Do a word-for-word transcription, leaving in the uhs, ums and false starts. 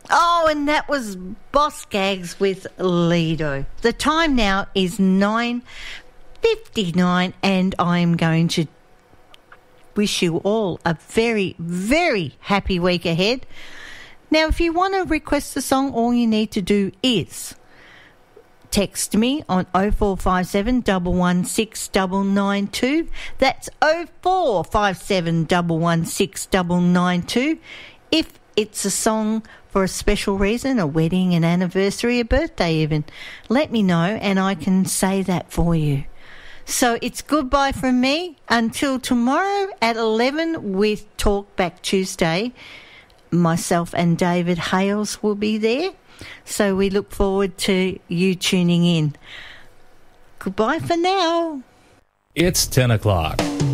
Oh, and that was Boss Gags with Lido. The time now is nine fifty-nine, and I'm going to wish you all a very, very happy week ahead. Now, if you want to request a song, all you need to do is text me on oh four five seven, one one six, nine nine two. That's oh four five seven, one one six, nine nine two. If it's a song for a special reason, a wedding, an anniversary, a birthday even, let me know and I can say that for you. So it's goodbye from me until tomorrow at eleven with Talkback Tuesday. Myself and David Hales will be there. So we look forward to you tuning in. Goodbye for now. It's ten o'clock.